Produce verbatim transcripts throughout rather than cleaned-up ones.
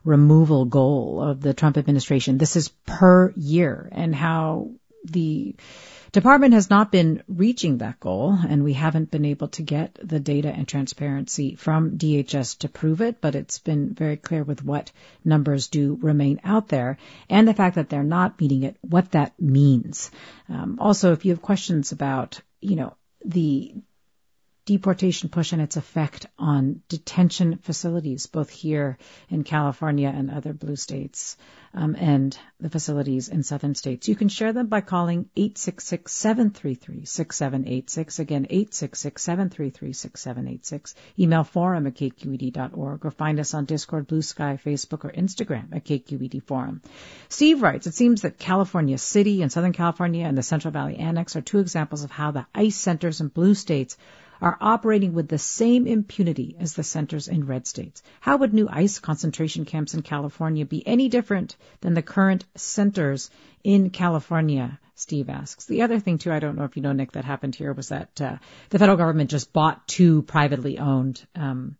removal goal of the Trump administration. This is per year, and how the department has not been reaching that goal, and we haven't been able to get the data and transparency from D H S to prove it, but it's been very clear with what numbers do remain out there, and the fact that they're not meeting it, what that means. Um, also, if you have questions about, you know, the deportation push and its effect on detention facilities, both here in California and other blue states, um, and the facilities in southern states, you can share them by calling eight six six, seven three three, six seven eight six. Again, eight six six, seven three three, six seven eight six. Email forum at k q e d dot org, or find us on Discord, Blue Sky, Facebook, or Instagram at K Q E D Forum. Steve writes, it seems that California City and Southern California and the Central Valley Annex are two examples of how the ICE centers in blue states are operating with the same impunity as the centers in red states. How would new ICE concentration camps in California be any different than the current centers in California? Steve asks. The other thing, too, I don't know if you know, Nick, that happened here was that uh, the federal government just bought two privately owned um,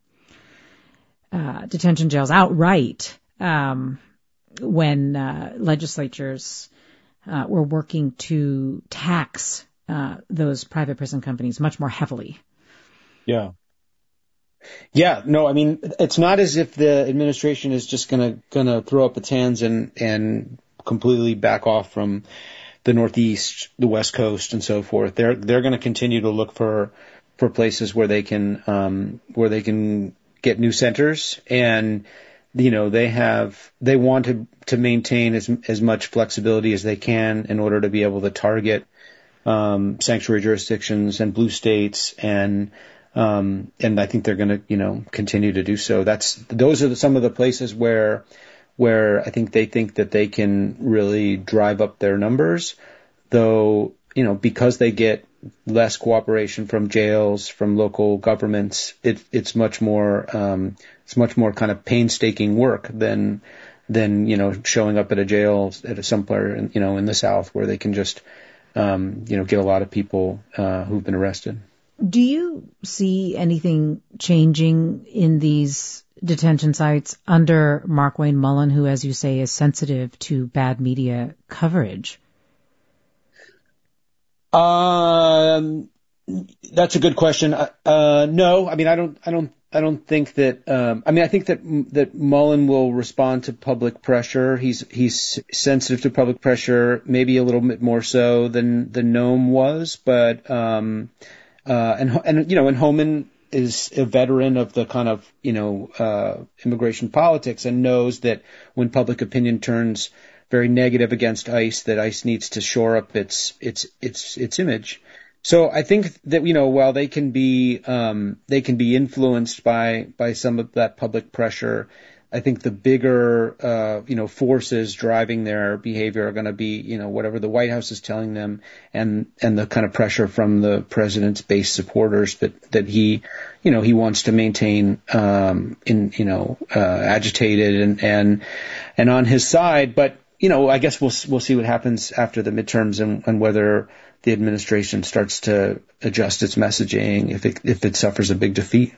uh, detention jails outright um, when uh, legislatures uh, were working to tax uh, those private prison companies much more heavily. Yeah. Yeah, no, I mean, it's not as if the administration is just gonna gonna throw up its hands and and completely back off from the Northeast, the West Coast, and so forth. They're they're going to continue to look for for places where they can um, where they can get new centers, and you know they have they want to to maintain as as much flexibility as they can in order to be able to target um, sanctuary jurisdictions and blue states, and um, and I think they're going to you know continue to do so. That's those are the, some of the places where. where I think they think that they can really drive up their numbers, though, you know, because they get less cooperation from jails, from local governments, it, it's much more, um, it's much more kind of painstaking work than, than, you know, showing up at a jail at a somewhere, in, you know, in the South where they can just, um, you know, get a lot of people, uh, who've been arrested. Do you see anything changing in these detention sites under Markwayne Mullin, who, as you say, is sensitive to bad media coverage? Um, that's a good question. Uh, no, I mean, I don't, I don't, I don't think that. Um, I mean, I think that that Mullin will respond to public pressure. He's he's sensitive to public pressure, maybe a little bit more so than the Noam was, but um, uh, and and you know, and Homan is a veteran of the kind of, you know, uh, immigration politics and knows that when public opinion turns very negative against ICE, that ICE needs to shore up its, its, its, its image. So I think that, you know, while they can be, um, they can be influenced by, by some of that public pressure, I think the bigger, uh, you know, forces driving their behavior are going to be, you know, whatever the White House is telling them, and, and the kind of pressure from the president's base supporters that, that he, you know, he wants to maintain, um, in, you know, uh, agitated and, and, and on his side. But, you know, I guess we'll, we'll see what happens after the midterms and, and whether the administration starts to adjust its messaging if it, if it suffers a big defeat.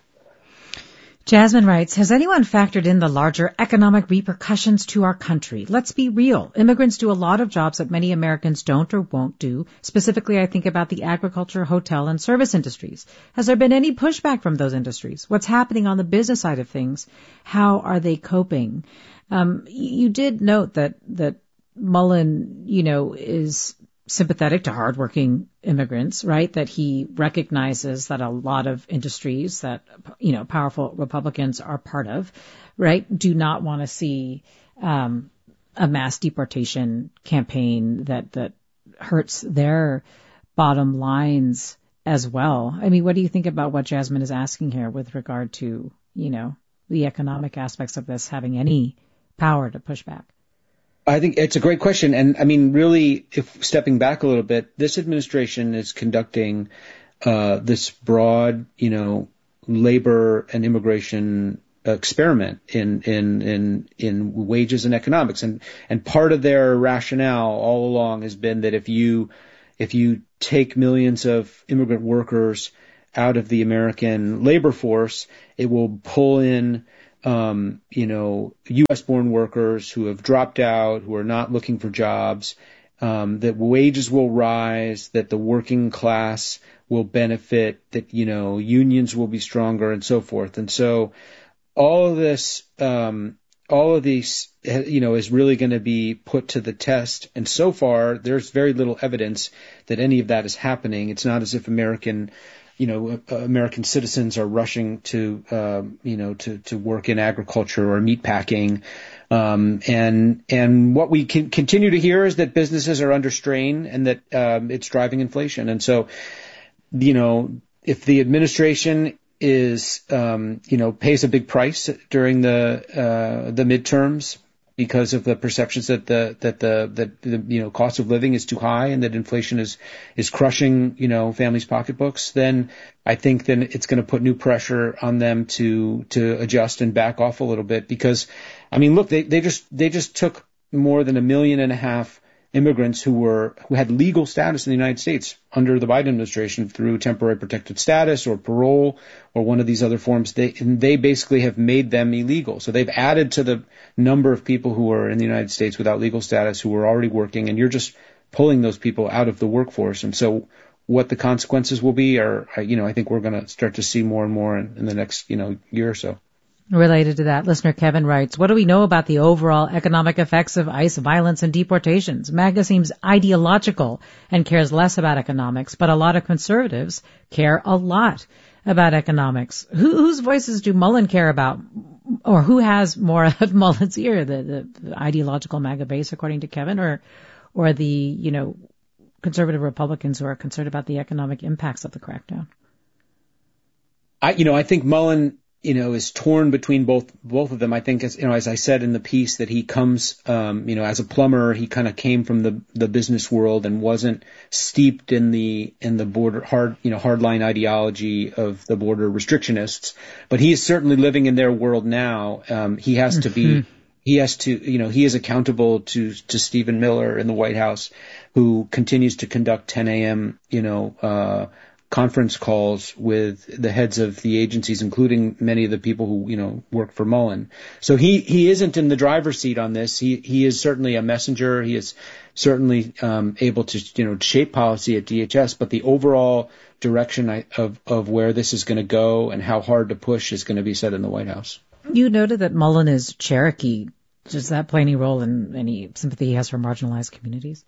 Jasmine writes, has anyone factored in the larger economic repercussions to our country? Let's be real. Immigrants do a lot of jobs that many Americans don't or won't do. Specifically, I think about the agriculture, hotel, and service industries. Has there been any pushback from those industries? What's happening on the business side of things? How are they coping? Um, you did note that, that Mullin, you know, is sympathetic to hardworking immigrants, right? That he recognizes that a lot of industries that, you know, powerful Republicans are part of, right, do not want to see um, a mass deportation campaign that, that hurts their bottom lines as well. I mean, what do you think about what Jasmine is asking here with regard to, you know, the economic aspects of this having any power to push back? I think it's a great question. And I mean, really, if stepping back a little bit, this administration is conducting uh, this broad, you know, labor and immigration experiment in, in, in, in wages and economics. And, and part of their rationale all along has been that if you, if you take millions of immigrant workers out of the American labor force, it will pull in um, you know, U S-born workers who have dropped out, who are not looking for jobs, um, that wages will rise, that the working class will benefit, that, you know, unions will be stronger and so forth. And so all of this, um, all of these, you know, is really going to be put to the test. And so far, there's very little evidence that any of that is happening. It's not as if American, you know, uh, American citizens are rushing to, um, you know, to, to work in agriculture or meat packing. Um, and, and what we can continue to hear is that businesses are under strain and that, um, it's driving inflation. And so, you know, if the administration is, um, you know, pays a big price during the, uh, the midterms because of the perceptions that the, that the, that the, you know, cost of living is too high and that inflation is, is crushing, you know, families' pocketbooks, then I think then it's going to put new pressure on them to, to adjust and back off a little bit because, I mean, look, they, they just, they just took more than a million and a half immigrants who were who had legal status in the United States under the Biden administration through temporary protected status or parole or one of these other forms. They and they basically have made them illegal. So they've added to the number of people who are in the United States without legal status who were already working, and you're just pulling those people out of the workforce. And so what the consequences will be are, you know, I think we're going to start to see more and more in, in the next, you know, year or so. Related to that, listener Kevin writes, what do we know about the overall economic effects of ICE violence and deportations? MAGA seems ideological and cares less about economics, but a lot of conservatives care a lot about economics. Who, whose voices do Mullen care about, or who has more of Mullen's ear, the, the, the ideological MAGA base, according to Kevin, or, or the, you know, conservative Republicans who are concerned about the economic impacts of the crackdown? I, you know, I think Mullen, you know, is torn between both, both of them. I think, as, you know, as I said in the piece, that he comes, um, you know, as a plumber, he kind of came from the, the business world and wasn't steeped in the, in the border, hard, you know, hardline ideology of the border restrictionists. But he is certainly living in their world now. Um, he has to be, he has to, you know, he is accountable to, to Stephen Miller in the White House, who continues to conduct ten a.m., you know, uh, conference calls with the heads of the agencies, including many of the people who, you know, work for Mullen. So he, he isn't in the driver's seat on this. He, he is certainly a messenger. He is certainly, um, able to, you know, shape policy at D H S, but the overall direction of, of where this is going to go and how hard to push is going to be set in the White House. You noted that Mullen is Cherokee. Does that play any role in any sympathy he has for marginalized communities?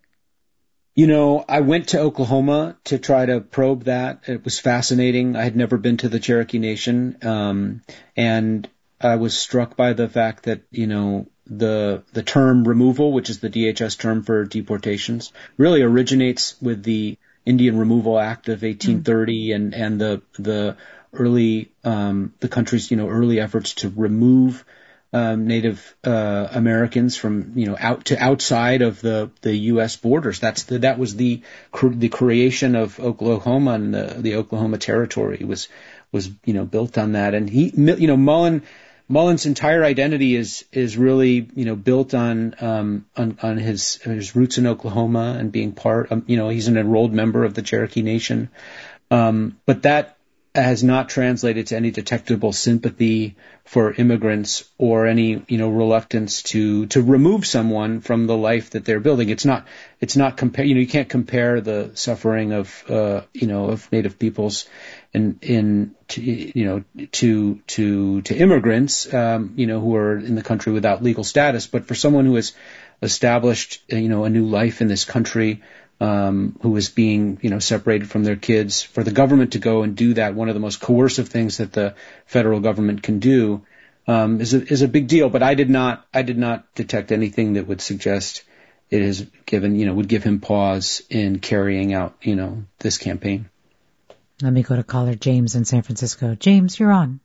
You know, I went to Oklahoma to try to probe that. It was fascinating. I had never been to the Cherokee Nation, um, and I was struck by the fact that, you know, the the term removal, which is the D H S term for deportations, really originates with the Indian Removal Act of eighteen thirty mm. and and the the early um, the country's, you know, early efforts to remove Um, Native uh, Americans from, you know, out to outside of the, the U S borders. That's the, that was the the creation of Oklahoma, and the, the Oklahoma Territory was was you know built on that. And he, you know, Mullen Mullen's entire identity is is really, you know, built on um, on, on his his roots in Oklahoma and being part. Um, you know, he's an enrolled member of the Cherokee Nation, um, but that has not translated to any detectable sympathy for immigrants or any, you know, reluctance to, to remove someone from the life that they're building. It's not, it's not compare, you know, you can't compare the suffering of, uh, you know, of Native peoples in, in, to, you know, to, to, to immigrants, um, you know, who are in the country without legal status. But for someone who has established, you know, a new life in this country, Um, who is being, you know, separated from their kids, for the government to go and do that, one of the most coercive things that the federal government can do, um, is a, is a big deal. But I did not, I did not detect anything that would suggest it has given, you know, would give him pause in carrying out, you know, this campaign. Let me go to caller James in San Francisco. James, you're on.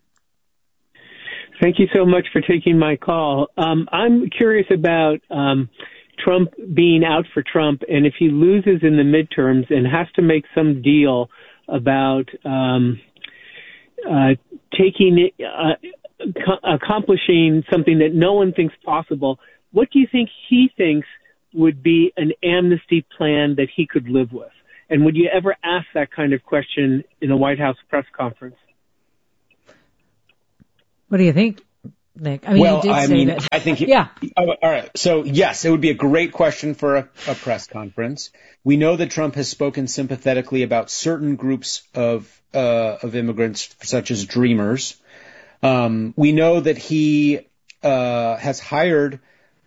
Thank you so much for taking my call. Um, I'm curious about, um, Trump being out for Trump, and if he loses in the midterms and has to make some deal about um, uh, taking uh, co- accomplishing something that no one thinks possible, what do you think he thinks would be an amnesty plan that he could live with? And would you ever ask that kind of question in a White House press conference? What do you think, Nick? I mean, well, you did I say mean, that. I think, yeah. Oh, all right. So yes, it would be a great question for a, a press conference. We know that Trump has spoken sympathetically about certain groups of uh, of immigrants, such as Dreamers. Um, we know that he uh, has hired,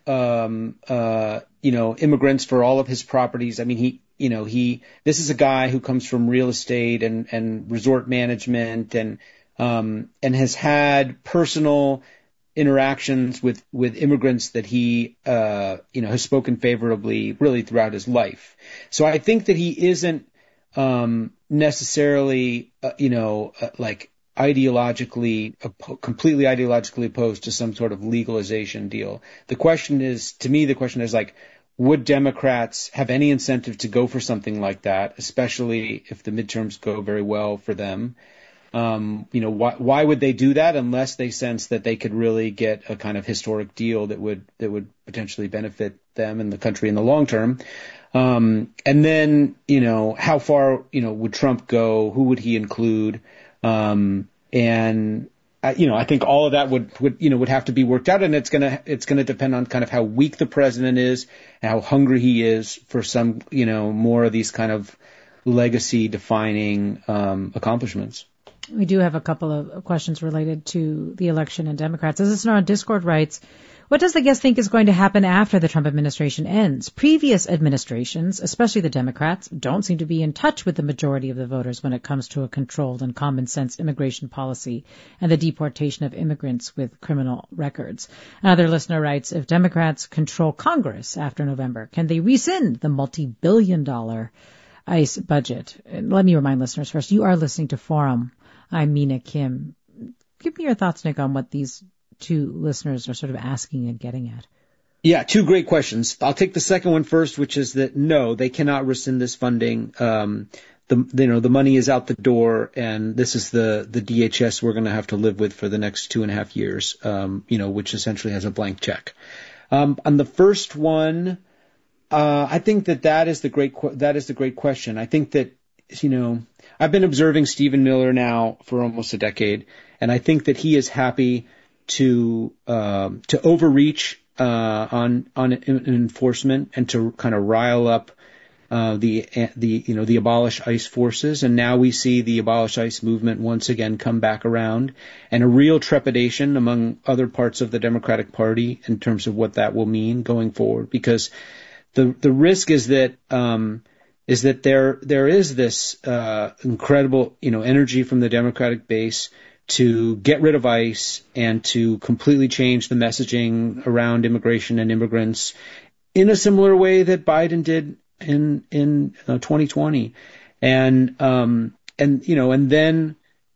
um, uh, you know, immigrants for all of his properties. I mean, he, you know, he. This is a guy who comes from real estate and and resort management and um, and has had personal interactions with, with immigrants that he, uh, you know, has spoken favorably really throughout his life. So I think that he isn't, um, necessarily, uh, you know, uh, like ideologically, op- completely ideologically opposed to some sort of legalization deal. The question is, to me, the question is like, would Democrats have any incentive to go for something like that, especially if the midterms go very well for them? Um, you know, why, why would they do that unless they sense that they could really get a kind of historic deal that would that would potentially benefit them and the country in the long term? Um, and then, you know, how far, you know, would Trump go? Who would he include? Um, and I, you know, I think all of that would, would you know would have to be worked out, and it's gonna it's gonna depend on kind of how weak the president is, and how hungry he is for some, you know, more of these kind of legacy defining um, accomplishments. We do have a couple of questions related to the election and Democrats. As listener on Discord writes, what does the guest think is going to happen after the Trump administration ends? Previous administrations, especially the Democrats, don't seem to be in touch with the majority of the voters when it comes to a controlled and common sense immigration policy and the deportation of immigrants with criminal records. Another listener writes, if Democrats control Congress after November, can they rescind the multi-billion dollar ICE budget? And let me remind listeners first, you are listening to Forum. I'm Mina Kim. Give me your thoughts, Nick, on what these two listeners are sort of asking and getting at. Yeah, two great questions. I'll take the second one first, which is that no, they cannot rescind this funding. Um, the you know the money is out the door, and this is the the D H S we're going to have to live with for the next two and a half years. Um, you know, which essentially has a blank check. Um, on the first one, uh, I think that that is the great that is the great question. I think that you know. I've been observing Stephen Miller now for almost a decade, and I think that he is happy to um, to overreach uh, on on enforcement and to kind of rile up uh, the the you know the abolish ICE forces. And now we see the abolish ICE movement once again come back around, and a real trepidation among other parts of the Democratic Party in terms of what that will mean going forward. Because the the risk is that um, is that there there is this uh, incredible, you know, energy from the Democratic base to get rid of ICE and to completely change the messaging around immigration and immigrants in a similar way that Biden did in in uh, twenty twenty, and um, and you know, and then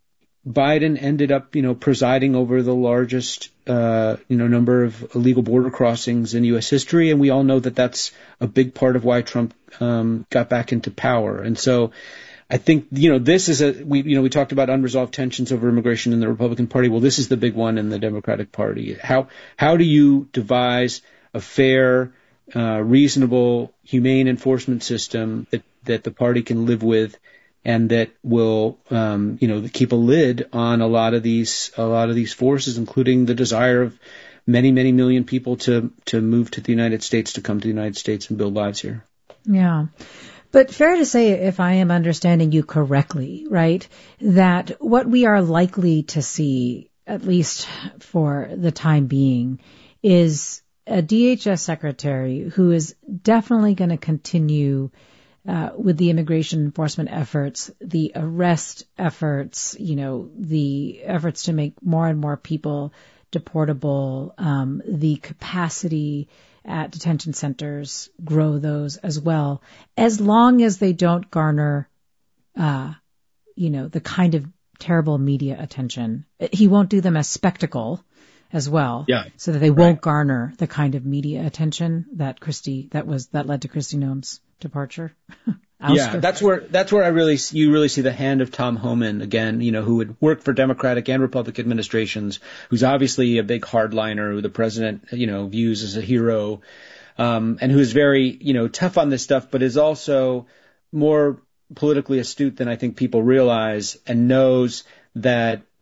Biden ended up, you know, presiding over the largest, uh, you know, number of illegal border crossings in U S history. And we all know that that's a big part of why Trump, um, got back into power. And so I think, you know, this is a, we, you know, we talked about unresolved tensions over immigration in the Republican Party. Well, this is the big one in the Democratic Party. How, how do you devise a fair, uh, reasonable, humane enforcement system that, that the party can live with, and that will, um, you know, keep a lid on a lot of these, a lot of these forces, including the desire of many, many million people to, to move to the United States, to come to the United States and build lives here. Yeah. But fair to say, if I am understanding you correctly, right, that what we are likely to see, at least for the time being, is a D H S secretary who is definitely going to continue Uh, with the immigration enforcement efforts, the arrest efforts, you know, the efforts to make more and more people deportable, um, the capacity at detention centers, grow those as well, as long as they don't garner, uh, you know, the kind of terrible media attention. He won't do them as spectacle as well, yeah, so that they won't right. garner the kind of media attention that Christie, that was, that led to Kristi Noem's departure. Yeah, that's where that's where I really you really see the hand of Tom Homan again. You know, who would work for Democratic and Republican administrations, who's obviously a big hardliner, who the president you know views as a hero, um, and who's very you know tough on this stuff, but is also more politically astute than I think people realize, and knows that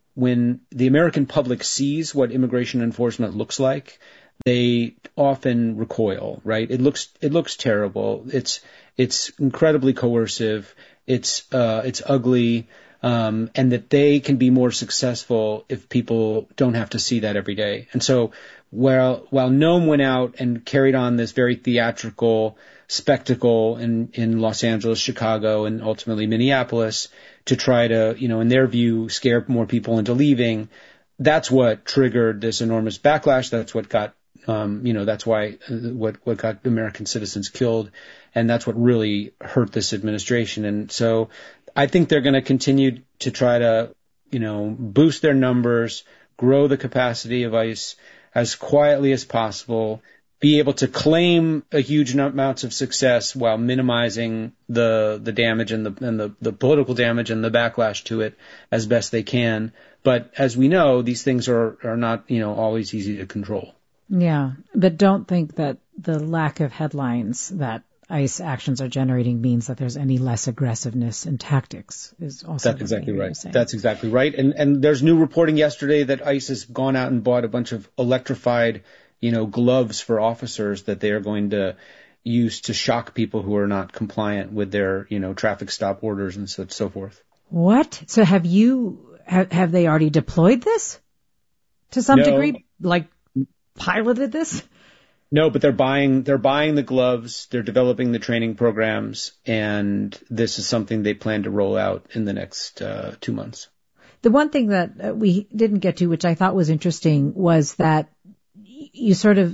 when the American public sees what immigration enforcement looks like, they often recoil, right? It looks it looks terrible. It's it's incredibly coercive. It's uh, it's ugly, um, and that they can be more successful if people don't have to see that every day. And so, while while Noam went out and carried on this very theatrical spectacle in in Los Angeles, Chicago, and ultimately Minneapolis to try to, you know, in their view, scare more people into leaving, that's what triggered this enormous backlash. That's what got Um, you know, that's why what, what got American citizens killed. And that's what really hurt this administration. And so I think they're going to continue to try to, you know, boost their numbers, grow the capacity of ICE as quietly as possible, be able to claim a huge amounts of success while minimizing the, the damage and the, and the, the political damage and the backlash to it as best they can. But as we know, these things are, are not, you know, always easy to control. Yeah, but don't think that the lack of headlines that ICE actions are generating means that there's any less aggressiveness in tactics. Is also that's exactly right. That's exactly right. And and there's new reporting yesterday that ICE has gone out and bought a bunch of electrified, you know, gloves for officers that they are going to use to shock people who are not compliant with their, you know, traffic stop orders and so so forth. What? So have you have, have they already deployed this to some no. degree? Like. Piloted this? No, but they're buying they're buying the gloves, they're developing the training programs, and this is something they plan to roll out in the next uh, two months. The one thing that we didn't get to, which I thought was interesting, was that you sort of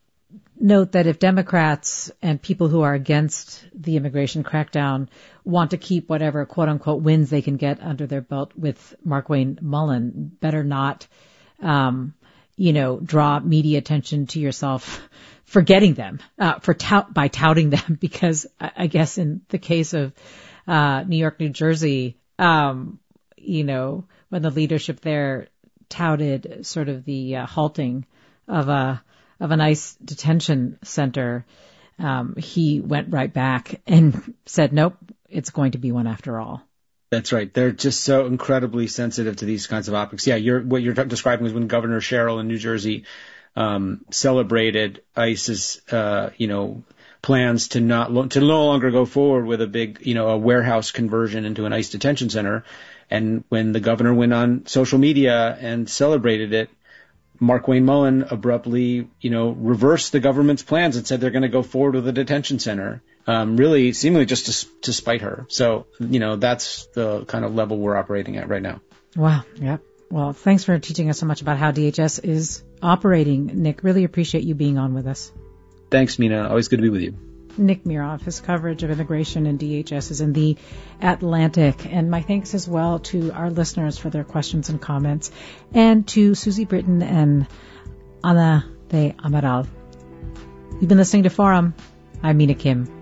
note that if Democrats and people who are against the immigration crackdown want to keep whatever quote unquote wins they can get under their belt with Markwayne Mullin, better not um you know, draw media attention to yourself for getting them, uh, for tout, by touting them, because I, I guess in the case of, uh, New York, New Jersey, um, you know, when the leadership there touted sort of the uh, halting of a, of an ICE detention center, um, he went right back and said, nope, it's going to be one after all. That's right. They're just so incredibly sensitive to these kinds of optics. Yeah, you're, what you're describing is when Governor Sherrill in New Jersey um, celebrated ICE's, uh, you know, plans to not lo- to no longer go forward with a big, you know, a warehouse conversion into an ICE detention center. And when the governor went on social media and celebrated it, Markwayne Mullin abruptly, you know, reversed the government's plans and said they're going to go forward with a detention center. Um, really, seemingly just to, to spite her. So, you know, that's the kind of level we're operating at right now. Wow. Yep. Well, thanks for teaching us so much about how D H S is operating, Nick. Really appreciate you being on with us. Thanks, Mina. Always good to be with you. Nick Miroff, his coverage of immigration and D H S is in the Atlantic. And my thanks as well to our listeners for their questions and comments, and to Susie Britton and Ana de Amaral. You've been listening to Forum. I'm Mina Kim.